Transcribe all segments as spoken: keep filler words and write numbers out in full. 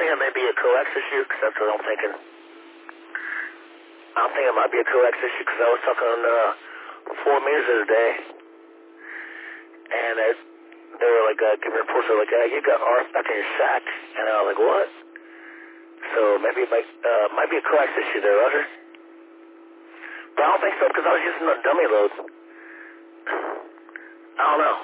think it may be a coax issue, because that's what I'm thinking. I'm thinking it might be a coax issue, because I was talking on uh, four meters the other day, and it, they were like, uh, giving reports, they were like, uh, you got R F back in your sack, and I was like, what? So maybe it might, uh, might be a coax issue there, Roger. But I don't think so, because I was using a dummy load. I don't know.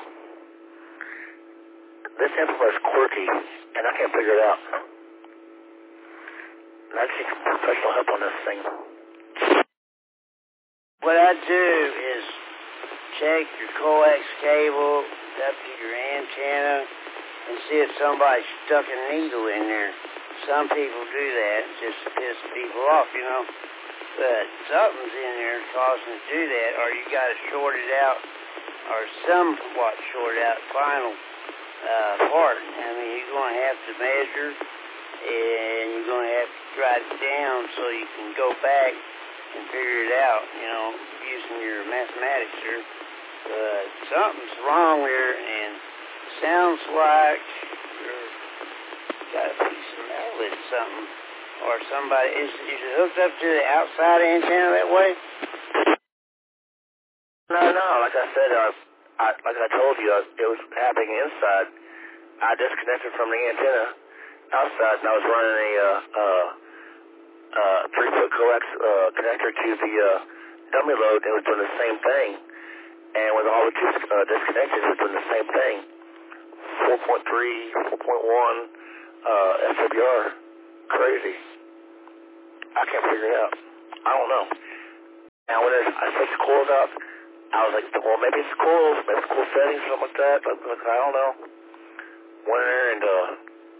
This amplifier's quirky, and I can't figure it out. And I just need some professional help on this thing. What I do is check your coax cable up to your antenna and see if somebody stuck a needle in there. Some people do that just to piss people off, you know. But something's in there causing to do that, or you got to short it out, or somewhat short out final uh, part. I mean, you're going to have to measure, and you're going to have to write it down so you can go back and figure it out, you know, using your mathematics here. But something's wrong there, and sounds like you're got a piece of metal in something. Or somebody, is, is it hooked up to the outside antenna that way? No, no, like I said, uh, I, like I told you, uh, it was happening inside. I disconnected from the antenna outside, and I was running a uh, uh, uh, three-foot coax uh, connector to the uh, dummy load, and it was doing the same thing. And with all the two uh, disconnected, it was doing the same thing. four point three, four point one uh, S W R. Crazy. I can't figure it out. I don't know. Now, when I switched the coils out, I was like, well, maybe it's coils, maybe it's coil settings, something like that. But, but I don't know. Went in there and, uh,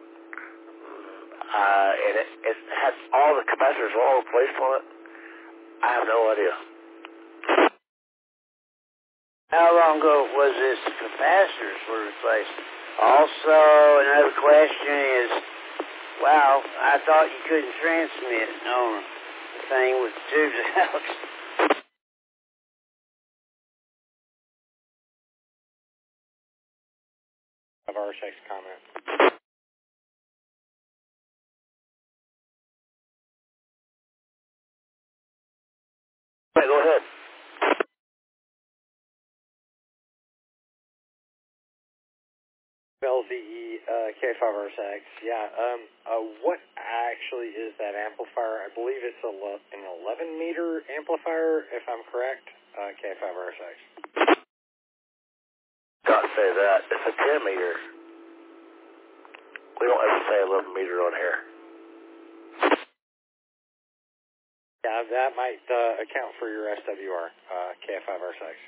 uh, and it, it had all the capacitors all replaced on it. I have no idea. How long ago was this capacitors were replaced? Also, another question is, wow, I thought you couldn't transmit on the thing with the tubes out. Of R S X comment. Hey, go ahead. L Z E uh, K five R S X. Yeah. Um. Uh. What actually is that amplifier? I believe it's a le- an eleven meter amplifier, if I'm correct. Uh, K five R S X. Don't say that. It's a ten meter. We don't ever say eleven meter on here. Yeah, that might uh, account for your S W R. Uh, K five R S X.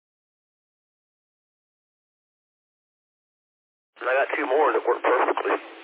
And I got two more that work perfectly.